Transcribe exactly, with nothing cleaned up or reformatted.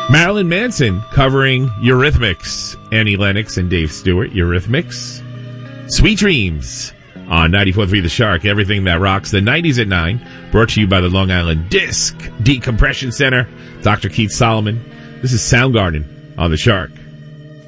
Marilyn Manson covering Eurythmics. Annie Lennox and Dave Stewart, Eurythmics. Sweet Dreams on ninety-four point three The Shark. Everything that rocks the nineties at nine. Brought to you by the Long Island Disc Decompression Center. Doctor Keith Solomon. This is Soundgarden on The Shark.